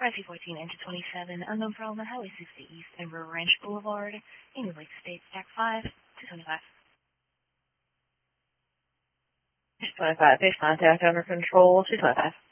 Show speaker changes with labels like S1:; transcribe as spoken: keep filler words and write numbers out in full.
S1: five C fourteen, engine twenty-seven, unknown problem on Highway sixty East and River Ranch Boulevard, Indian Lake State, stack five, two twenty-five.
S2: two twenty-five, base contact under control, two twenty-five.